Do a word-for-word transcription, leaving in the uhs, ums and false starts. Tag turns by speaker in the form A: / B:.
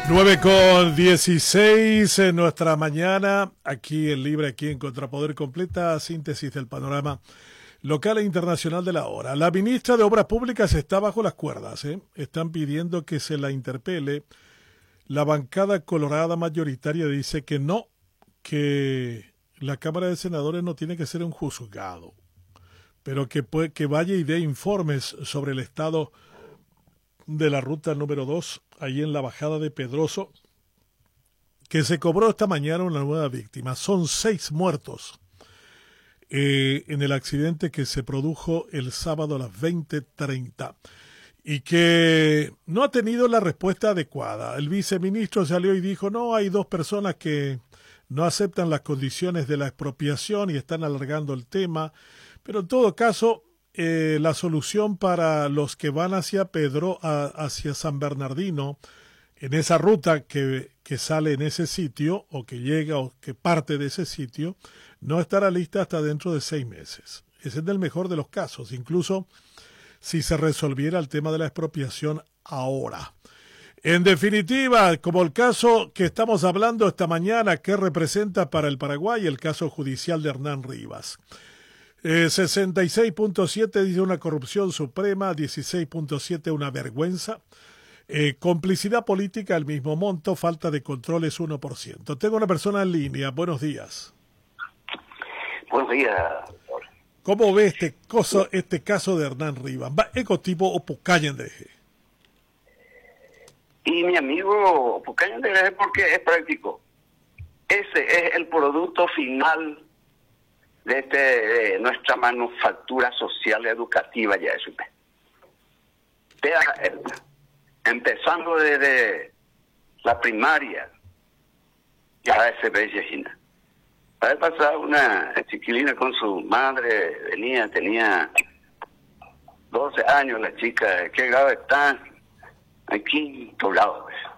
A: nueve con dieciséis en nuestra mañana, aquí en Libre, aquí en Contrapoder, completa síntesis del panorama local e internacional de la hora. La ministra de Obras Públicas está bajo las cuerdas, ¿eh? Están pidiendo que se la interpele. La bancada colorada mayoritaria dice que no, que la Cámara de Senadores no tiene que ser un juzgado, pero que, puede, que vaya y dé informes sobre el estado de la ruta número dos, ahí en la bajada de Pedroso, que se cobró esta mañana una nueva víctima. Son seis muertos eh, en el accidente que se produjo el sábado a las veinte treinta y que no ha tenido la respuesta adecuada. El viceministro salió y dijo, no, hay dos personas que no aceptan las condiciones de la expropiación y están alargando el tema, pero en todo caso, eh, la solución para los que van hacia Pedro, a, hacia San Bernardino, en esa ruta que, que sale en ese sitio, o que llega, o que parte de ese sitio, no estará lista hasta dentro de seis meses. Ese es el mejor de los casos, incluso si se resolviera el tema de la expropiación ahora. En definitiva, como el caso que estamos hablando esta mañana, que representa para el Paraguay el caso judicial de Hernán Rivas. Eh, sesenta y seis punto siete dice una corrupción suprema, dieciséis punto siete una vergüenza, eh, complicidad política al mismo monto, falta de controles uno por ciento. Tengo una persona en línea, buenos días.
B: Buenos días.
A: ¿Cómo ve este, coso, este caso de Hernán Rivas? ¿Va ecotipo o pucayen de eje?
B: Y mi amigo, pucayen de eje porque es práctico. Ese es el producto final de, este, de nuestra manufactura social educativa, ya es. Empezando desde la primaria, ya se ve Yejina. La vez pasada una chiquilina con su madre venía, tenía doce años la chica. ¿Qué grado está? Aquí, poblado.